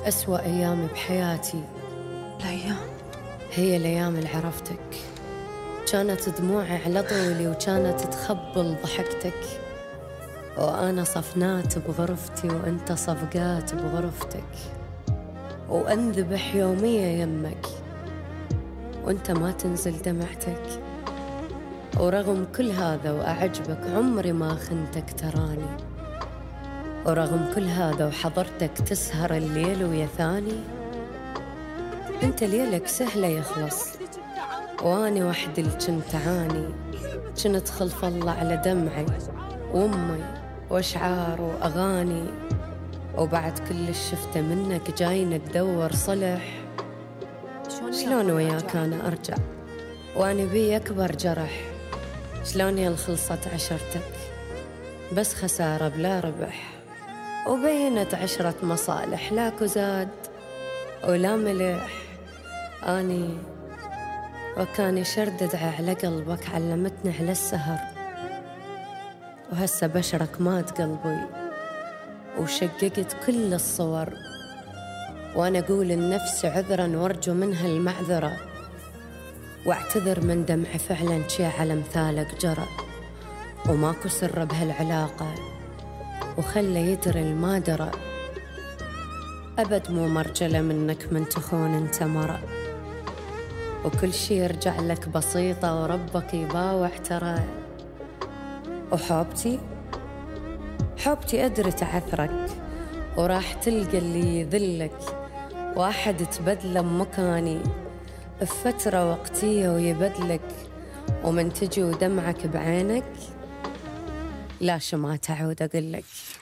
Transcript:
أسوأ أيام بحياتي الأيام هي الأيام اللي عرفتك. كانت دموعي على طولي وكانت تخبل ضحكتك، وأنا صفنات بغرفتي وأنت صفقات بغرفتك، وأنذبح يومية يمك وأنت ما تنزل دمعتك. ورغم كل هذا وأعجبك عمري ما خنتك تراني، ورغم كل هذا وحضرتك تسهر الليل ويا ثاني. انت ليلك سهلة يخلص واني وحدي اللي كنت عاني، كنت خلف الله على دمعي وامي واشعار واغاني. وبعد كل الشفته منك جاينا تدور صلح، شلون وياك انا ارجع واني بي اكبر جرح؟ شلون يا خلصت عشرتك بس خسارة بلا ربح، وبينت عشرة مصالح لا كزاد ولا ملح. أني وكان يشردد على قلبك علمتني على السهر، وهسه بشرك مات قلبي وشققت كل الصور، وأنا أقول لنفسي عذرا وارجو منها المعذرة، واعتذر من دمعي فعلا شي على مثالك جرى، وماكو سر بهالعلاقة وخلى يدري الما درى. أبد مو مرجلة منك من تخون انت مرة، وكل شي يرجع لك بسيطة وربك يباوع ترى. وحوبتي أدري تعثرك وراح تلقى اللي يذلك، واحد تبدله بمكاني بفترة وقتية ويبدلك، ومن تجي ودمعك بعينك لا شو ما تعود أقولك.